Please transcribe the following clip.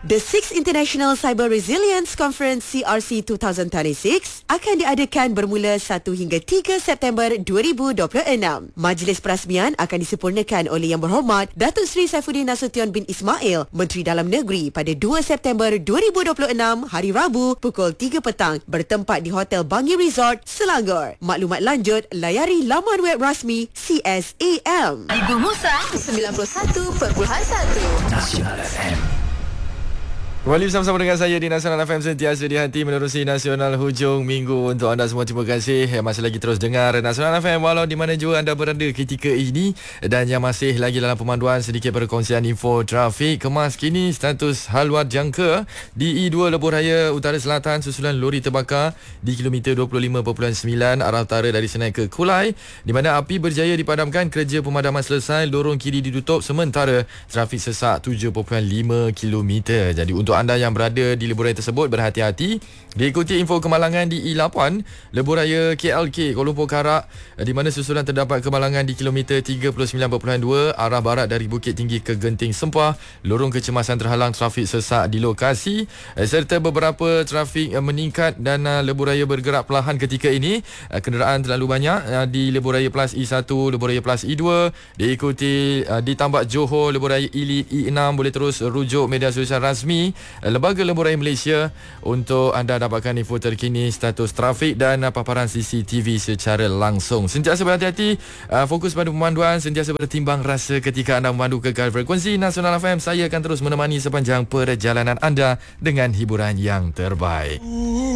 The 6th International Cyber Resilience Conference CRC 2026 akan diadakan bermula 1 hingga 3 September 2026. Majlis perasmian akan disempurnakan oleh Yang Berhormat Datuk Seri Saifuddin Nasution bin Ismail, Menteri Dalam Negeri, pada 2 September 2026 hari Rabu pukul 3 petang bertempat di Hotel Bangi Resort, Selangor. Maklumat lanjut layari laman web rasmi CSAM. Ibu Musa 91.1 Nasional FM. Kembali bersama-sama dengan saya di Nasional FM, sentiasa di hati menerusi Nasional hujung minggu. Untuk anda semua, terima kasih masih lagi terus dengar Nasional FM walau di mana jua anda berada ketika ini. Dan yang masih lagi dalam pemanduan, sedikit perkongsian info trafik. Kemas kini status haluan jangka di E2 Lebuh Raya Utara Selatan susulan lori terbakar di kilometer 25.9 arah utara dari Senai ke Kulai, di mana api berjaya dipadamkan, kerja pemadaman selesai, lorong kiri ditutup sementara, trafik sesak 7.5 km. Jadi untuk anda yang berada di lebuh raya tersebut, berhati-hati. Diikuti info kemalangan di E8 Lebuh Raya KLK Kuala Lumpur Karak, di mana susulan terdapat kemalangan di kilometer 39.2 arah barat dari Bukit Tinggi ke Genting Sempah, lorong kecemasan terhalang, trafik sesak di lokasi, serta beberapa trafik meningkat dan lebuh raya bergerak perlahan ketika ini. Kenderaan terlalu banyak di lebuh raya plus E1, lebuh raya plus E2, diikuti di Tambak Johor lebuh raya E-Lead E6. Boleh terus rujuk media sosial rasmi Lembaga Lebuh Raya Malaysia untuk anda dapatkan info terkini, status trafik dan paparan CCTV secara langsung. Sentiasa berhati-hati, fokus pada pemanduan, sentiasa bertimbang rasa ketika anda memandu kekal frekuensi Nasional FM. Saya akan terus menemani sepanjang perjalanan anda dengan hiburan yang terbaik.